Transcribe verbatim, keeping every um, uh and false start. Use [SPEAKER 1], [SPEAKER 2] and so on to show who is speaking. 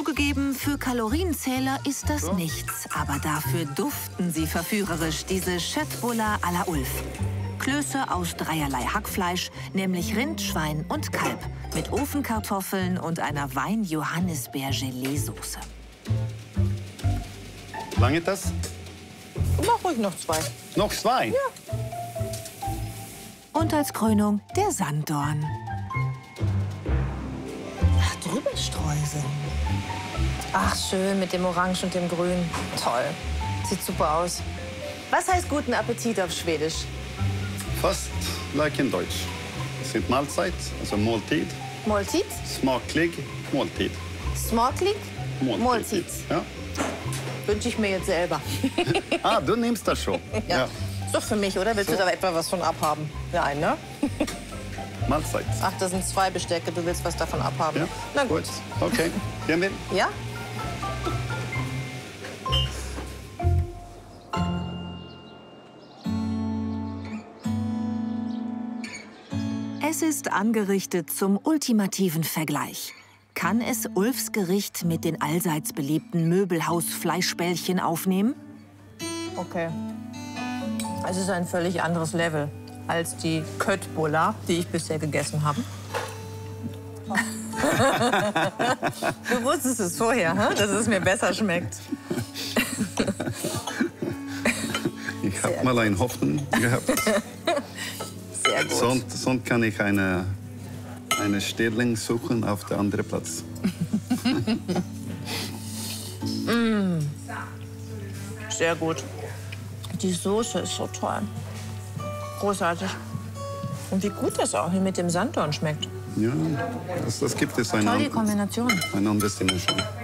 [SPEAKER 1] Zugegeben, für Kalorienzähler ist das so nichts. Aber dafür duften sie verführerisch, diese Schöttbullar à la Ulf. Klöße aus dreierlei Hackfleisch, nämlich Rind, Schwein und Kalb. Mit Ofenkartoffeln und einer Wein-Johannisbeer-Gelee-Soße.
[SPEAKER 2] Lange das?
[SPEAKER 3] Mach ruhig noch zwei.
[SPEAKER 2] Noch zwei?
[SPEAKER 3] Ja.
[SPEAKER 1] Und als Krönung der Sanddorn.
[SPEAKER 3] Ach, drüber streuseln. Ach, schön mit dem Orange und dem Grün. Toll. Sieht super aus. Was heißt guten Appetit auf Schwedisch?
[SPEAKER 2] Fast like in Deutsch. Es sind Mahlzeit, also Måltid.
[SPEAKER 3] Måltid?
[SPEAKER 2] Smaklig Måltid.
[SPEAKER 3] Smaklig?
[SPEAKER 2] Måltid.
[SPEAKER 3] Måltid.
[SPEAKER 2] Ja.
[SPEAKER 3] Wünsche ich mir jetzt selber.
[SPEAKER 2] Ah, du nimmst das schon.
[SPEAKER 3] Ja.
[SPEAKER 2] Ja.
[SPEAKER 3] Ist doch für mich, oder? Willst
[SPEAKER 2] so.
[SPEAKER 3] du da etwa was von abhaben? Nein, ne?
[SPEAKER 2] Mahlzeit.
[SPEAKER 3] Ach, das sind zwei Bestecke. Du willst was davon abhaben?
[SPEAKER 2] Ja.
[SPEAKER 3] Na gut.
[SPEAKER 2] gut. Okay. Gehen wir?
[SPEAKER 3] Ja?
[SPEAKER 1] Es ist angerichtet zum ultimativen Vergleich. Kann es Ulfs Gericht mit den allseits beliebten Möbelhaus-Fleischbällchen aufnehmen?
[SPEAKER 3] Okay. Es ist ein völlig anderes Level als die Köttbullar, die ich bisher gegessen habe. Du wusstest es vorher, hm? Dass es mir besser schmeckt.
[SPEAKER 2] Ich habe mal eine Hoffnung gehabt.
[SPEAKER 3] Sehr gut.
[SPEAKER 2] Sonst, sonst kann ich eine, eine Sterling suchen auf der anderen Platz.
[SPEAKER 3] mm. Sehr gut. Die Soße ist so toll. Großartig. Und wie gut das auch hier mit dem Sanddorn schmeckt.
[SPEAKER 2] Ja, das, das gibt es eine,
[SPEAKER 3] Tolle Kombination.
[SPEAKER 2] eine andere Sinne schon.